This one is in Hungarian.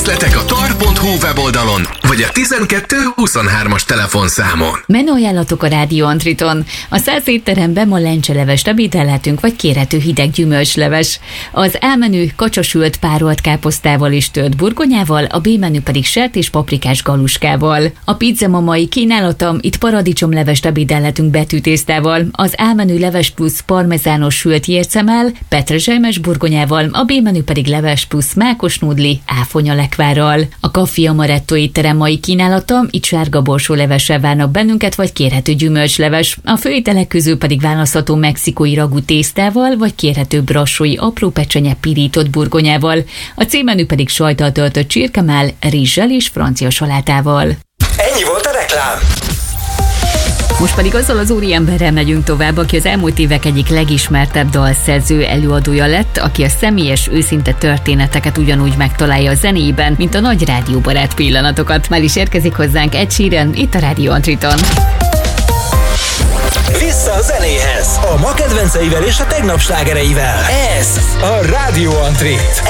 Részletek a tar.hu weboldalon, vagy a 12 23-as telefonszámon. Menüajánlatok a Rádió Antriton. A 100 étteremben ma lencselevest ebédelhetünk, vagy kérhető hideg gyümölcsleves. Az A menü kacsasült párolt káposztával és tört burgonyával, a B menü pedig sertés paprikás galuskával. A pizza ma mai kínálata, itt paradicsomlevest ebédelhetünk betűtésztával, az A menü leves plusz parmezános sült jércemel, petrezselymes burgonyával, a B menü pedig leves plusz mákos nudli áfonya lekvárral. A Café Amaretto étterem mai kínálata, itt sárga borsó levessel várnak bennünket, vagy kérhető gyümölcsleves. A főételek közül pedig választható mexikói ragú tésztával, vagy kérhető brassói apró pecsenye pirított burgonyával. A C menü pedig sajttal töltött csirkemell, rizssel és francia salátával. Ennyi volt a reklám. Most pedig azzal az úriemberrel megyünk tovább, aki az elmúlt évek egyik legismertebb dalszerző előadója lett, aki a személyes, őszinte történeteket ugyanúgy megtalálja a zenéjében, mint a nagy rádióbarát pillanatokat. Már is érkezik hozzánk Ed Sheeran, itt a Rádió Antriton. Vissza a zenéhez, a ma kedvenceivel és a tegnap slágereivel. Ez a Rádió Antrit.